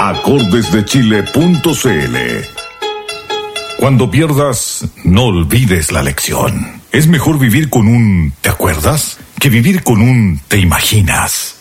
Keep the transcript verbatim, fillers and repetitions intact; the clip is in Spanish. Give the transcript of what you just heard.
acordes de chile punto c l. Cuando pierdas, no olvides la lección. Es mejor vivir con un ¿te acuerdas? Que vivir con un ¿te imaginas?